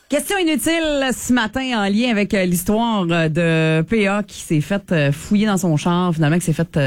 Question inutile ce matin en lien avec l'histoire de PA qui s'est fait fouiller dans son char, finalement qui s'est fait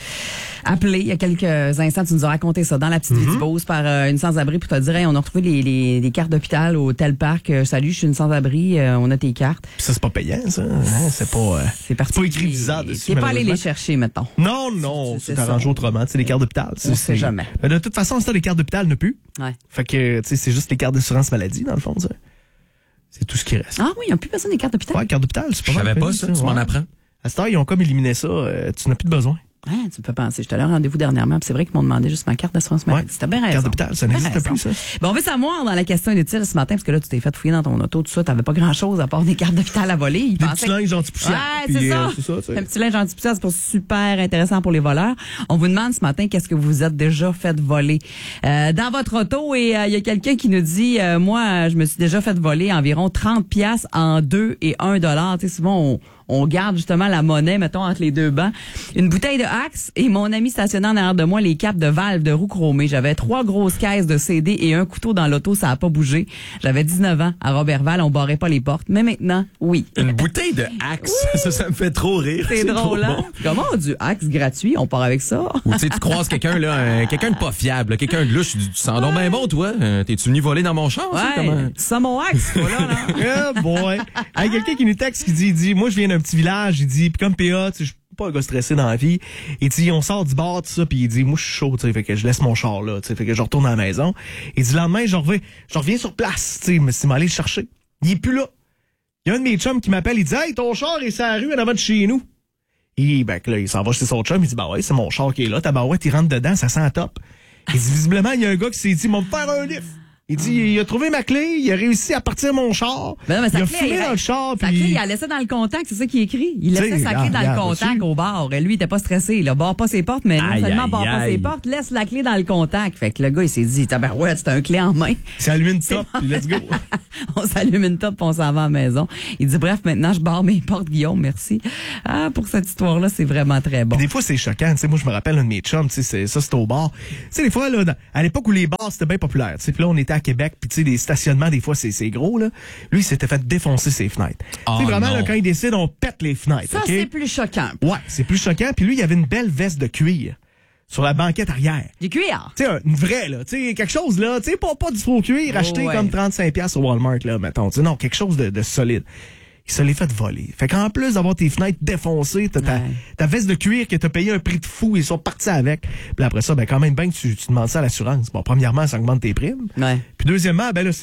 appeler il y a quelques instants. Tu nous as raconté ça dans la petite vie du Beauce par une sans-abri pour te dire hey, on a retrouvé les cartes d'hôpital au tel parc. Salut, je suis une sans-abri, on a tes cartes. Puis ça, c'est pas payant, ça. Hein? C'est pas écrit bizarre dessus. T'es pas allé les chercher, mettons. Non, c'est arrangé autrement. C'est les cartes d'hôpital. On sait jamais. De toute façon, ça, les cartes d'hôpital ne plus. Ouais. Fait que, tu sais, c'est juste les cartes d'assurance maladie, dans le fond, ça. C'est tout ce qui reste. Ah oui, il n'y a plus besoin des cartes d'hôpital. Ouais, carte d'hôpital, c'est pas Je mal savais pas payé, ça, tu m'en apprends. À cette heure, ils ont comme éliminé ça. Tu n'as plus de besoin. Ah, tu me fais penser. J'étais allé à un rendez-vous dernièrement, puis c'est vrai qu'ils m'ont demandé juste ma carte d'assurance maladie. Ouais. C'était bien raison. Carte d'hôpital, ça n'existe plus, ça. Bon, on veut savoir dans la question inutile ce matin, parce que là, tu t'es fait fouiller dans ton auto, tout ça, t'avais pas grand-chose à part des cartes d'hôpital à voler. Des petits linges anti-poussière. Ouais, c'est ça. C'est ça. Un petit linge anti-poussière, c'est pas super intéressant pour les voleurs. On vous demande ce matin qu'est-ce que vous êtes déjà fait voler dans votre auto, et il y a quelqu'un qui nous dit moi, je me suis déjà fait voler environ 30 piastres en 2 et 1 $. Tu sais, souvent on garde justement la monnaie, mettons, entre les deux bancs. Une bouteille de Axe et mon ami stationnant en arrière de moi, les capes de valve de roue chromée. J'avais 3 grosses caisses de CD et un couteau dans l'auto, ça a pas bougé. J'avais 19 ans à Robertval, on barrait pas les portes. Mais maintenant, oui. Une bouteille de Axe, ça me fait trop rire. C'est drôle, hein? Bon. Comment du Axe gratuit, on part avec ça? Ou tu sais, tu croises quelqu'un là, quelqu'un de pas fiable, quelqu'un de louche, tu sens donc bien bon, toi. T'es-tu venu voler dans mon char? ça, comment? Ça mon Axe, voilà, là. Ah, boy. Hey, quelqu'un qui nous texte qui dit, moi, je viens d'un petit village, il dit, puis comme PA, tu sais, je suis pas un gars stressé dans la vie. Il dit, on sort du bar, tout ça, puis il dit, moi, je suis chaud, tu sais, fait que je laisse mon char là, tu sais, fait que je retourne à la maison. Il dit, le lendemain, je reviens sur place, tu sais, mais c'est m'aller le chercher. Il est plus là. Il y a un de mes chums qui m'appelle, il dit, hey, ton char est sur la rue en avant de chez nous. Et, ben, là, il s'en va chez son chum, il dit, bah ouais, c'est mon char qui est là, tabarouette, il rentre dedans, ça sent top. Il dit, visiblement, il y a un gars qui s'est dit, m'en faire un lift. Il dit, il a trouvé ma clé, il a réussi à partir mon char. Ben non, mais il a clé, fumé dans le char. Sa puis... clé, il a laissé dans le contact, c'est ça qui est écrit. Il laissait sa clé dans le contact au bar. Et lui, il était pas stressé. Il barre pas ses portes, mais non seulement barre pas ses portes, laisse la clé dans le contact. Fait que le gars, il s'est dit, ouais, c'est un clé en main. C'est allume une top, puis let's go. On s'allume une top, puis on s'en va à la maison. Il dit, bref, maintenant, je barre mes portes, Guillaume, merci. Ah, pour cette histoire-là, c'est vraiment très bon. Puis des fois, c'est choquant. Tu sais, moi, je me rappelle un de mes chums, tu sais, ça, c'était au bar. Tu sais, des fois, là, à l'époque où les bars, c'était bien populaire. Tu sais, puis là, on était à Québec, puis tu sais, des stationnements, des fois, c'est gros, là. Lui, il s'était fait défoncer ses fenêtres. Oh, tu sais, vraiment, non. là, quand il décide, on pète les fenêtres. Ça, okay? c'est plus choquant. Ouais, c'est plus choquant. Puis lui, il avait une belle veste de cuir sur la banquette arrière. Du cuir. Tu sais, une vraie, là. Tu sais, quelque chose, là. Tu sais, pas du faux cuir acheté ouais. comme 35$ au Walmart, là, mettons. Tu sais, non, quelque chose de solide. Il se l'est fait voler. Fait qu'en plus d'avoir tes fenêtres défoncées, t'as ta veste de cuir que t'as payé un prix de fou, ils sont partis avec. Puis après ça, ben quand même bien que tu demandes ça à l'assurance. Bon, premièrement, ça augmente tes primes. Ouais. Puis deuxièmement, ben là,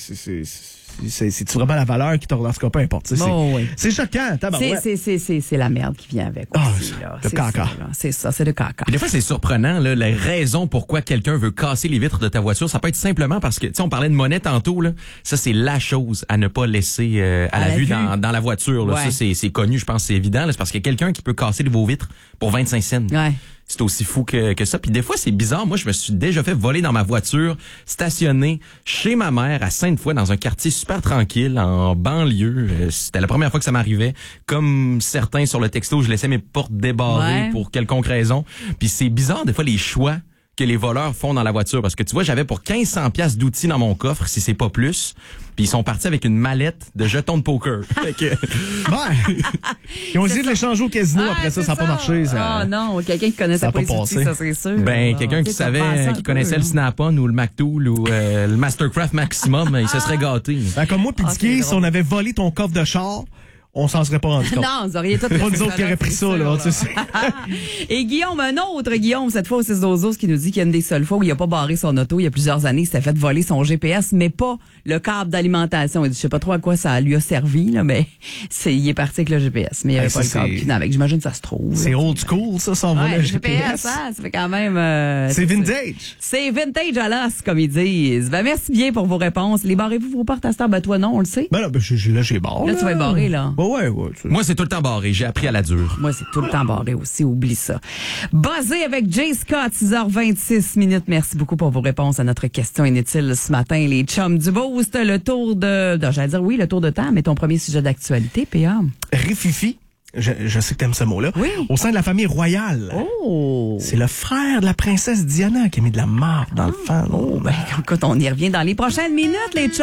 c'est vraiment la valeur qui te relance pas, peu importe. Oui. C'est choquant, tabarouette. C'est la merde qui vient avec aussi. Là. Le caca. C'est ça, c'est le caca. Puis des fois, c'est surprenant, là, la raison pourquoi quelqu'un veut casser les vitres de ta voiture. Ça peut être simplement parce que, tu sais, on parlait de monnaie tantôt, là. Ça, c'est la chose à ne pas laisser à la vue dans la voiture. Là. Ouais. Ça, c'est connu, je pense, c'est évident. C'est parce qu'il y a quelqu'un qui peut casser vos vitres pour 25 cents. Ouais. C'est aussi fou que ça. Puis des fois, c'est bizarre. Moi, je me suis déjà fait voler dans ma voiture, stationnée chez ma mère à Sainte-Foy, dans un quartier super tranquille, en banlieue. C'était la première fois que ça m'arrivait. Comme certains sur le texto, je laissais mes portes débarrées pour quelconque raison. Puis c'est bizarre, des fois, les choix que les voleurs font dans la voiture. Parce que tu vois, j'avais pour 1500 piastres d'outils dans mon coffre, si c'est pas plus. Puis ils sont partis avec une mallette de jetons de poker. Fait que... Ils ont essayé de l'échanger au casino. Après ça n'a pas marché. Ah non, quelqu'un qui connaissait pas les outils, ça c'est sûr. Ben, quelqu'un qui savait, qui connaissait le Snap-on ou le MacTool ou le Mastercraft Maximum, il se serait gâté. Ben, comme moi, puis Dicky, si on avait volé ton coffre de char, on s'en serait pas rendu compte. Non, vous auriez tout pas nous autres qui auraient pris ça, là. Tu sais. Et Guillaume, un autre Guillaume, cette fois au 6-12-12, qui nous dit qu'il y a une des seules fois où il a pas barré son auto il y a plusieurs années, il s'était fait voler son GPS, mais pas le câble d'alimentation. Il dit, je sais pas trop à quoi ça lui a servi, là, mais il est parti avec le GPS, mais il y avait pas le câble qui venait avec. J'imagine que ça se trouve. C'est old school, ça, sans voler le GPS. Hein, ça fait quand même... c'est vintage. C'est vintage à l'os, comme ils disent. Ben, merci bien pour vos réponses. Les barrez-vous vos portes à cette heure? Ben, toi, non, on le sait. Ben, là, j'ai barré. Là, tu vas être barré, là. Ouais. Moi, c'est tout le temps barré. J'ai appris à la dure. Moi, c'est tout le temps barré aussi. Oublie ça. Buzzé avec Jay Scott, 6h26. Merci beaucoup pour vos réponses à notre question inutile ce matin. Les chums du Boost, le tour de... J'allais dire oui, le tour de temps, mais ton premier sujet d'actualité, PA. Rififi. Je sais que t'aimes ce mot-là. Oui. Au sein de la famille royale. Oh! C'est le frère de la princesse Diana qui a mis de la marde dans le fan. Ben, écoute, on y revient dans les prochaines minutes, les chums.